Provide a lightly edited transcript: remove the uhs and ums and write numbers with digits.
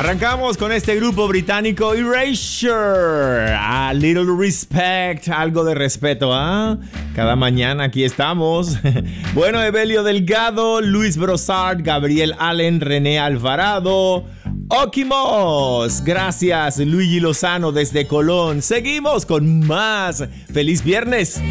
Arrancamos con este grupo británico Erasure. A little respect, algo de respeto, ¿ah? Cada mañana aquí estamos. Bueno, Evelio Delgado, Luis Brossard, Gabriel Allen, René Alvarado, Okimos. Gracias, Luigi Lozano desde Colón. Seguimos con más. ¡Feliz viernes!